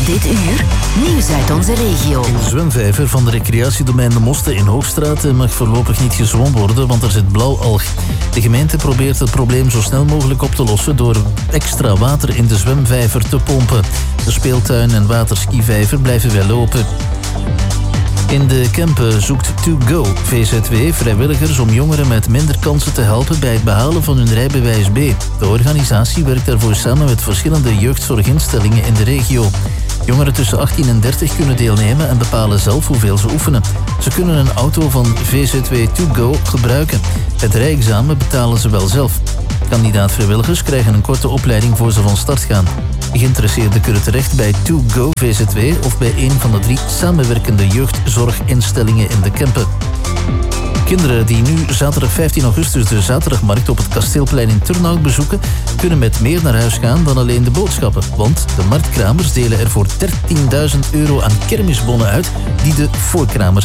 Dit uur nieuws uit onze regio. In de zwemvijver van de recreatiedomein De Mosten in Hoogstraat mag voorlopig niet gezwommen worden, want er zit blauwalg. De gemeente probeert het probleem zo snel mogelijk op te lossen door extra water in de zwemvijver te pompen. De speeltuin en waterskivijver blijven wel open. In de Kempen zoekt To Go VZW vrijwilligers om jongeren met minder kansen te helpen bij het behalen van hun rijbewijs B. De organisatie werkt daarvoor samen met verschillende jeugdzorginstellingen in de regio. Jongeren tussen 18 en 30 kunnen deelnemen en bepalen zelf hoeveel ze oefenen. Ze kunnen een auto van VZW To Go gebruiken. Het rijexamen betalen ze wel zelf. Kandidaat-vrijwilligers krijgen een korte opleiding voor ze van start gaan. Geïnteresseerden kunnen terecht bij To Go VZW of bij een van de 3 samenwerkende jeugdzorginstellingen in de Kempen. Kinderen die nu zaterdag 15 augustus de zaterdagmarkt op het Kasteelplein in Turnhout bezoeken, kunnen met meer naar huis gaan dan alleen de boodschappen. Want de marktkramers delen er voor €13.000 aan kermisbonnen uit die de voorkramers